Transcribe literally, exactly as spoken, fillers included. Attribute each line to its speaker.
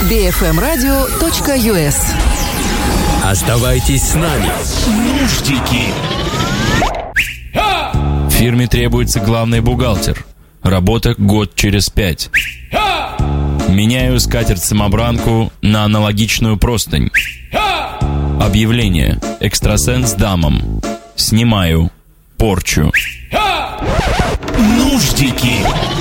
Speaker 1: би эф эм радио точка ю эс.
Speaker 2: Оставайтесь с нами. Нуждики.
Speaker 3: Фирме требуется главный бухгалтер. Работа год через пять. Меняю скатерть-самобранку на аналогичную простынь. Объявление. Экстрасенс дамам. Снимаю. Порчу.
Speaker 2: Нуждики.